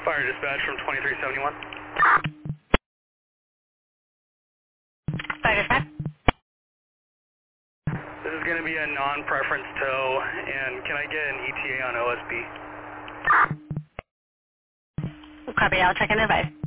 Fire dispatch from 2371. Fire dispatch. This is going to be a non-preference tow, and can I get an ETA on OSB? Copy, I'll check and advise.